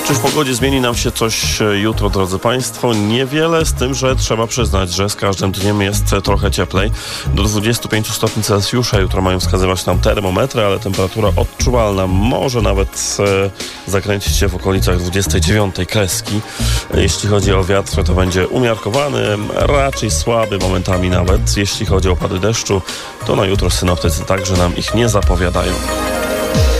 Czy w pogodzie zmieni nam się coś jutro, drodzy Państwo? Niewiele, z tym, że trzeba przyznać, że z każdym dniem jest trochę cieplej. Do 25 stopni Celsjusza jutro mają wskazywać nam termometry, ale temperatura odczuwalna może nawet zakręcić się w okolicach 29 kreski. Jeśli chodzi o wiatr, to będzie umiarkowany, raczej słaby momentami nawet. Jeśli chodzi o opady deszczu, to na jutro synoptycy także nam ich nie zapowiadają.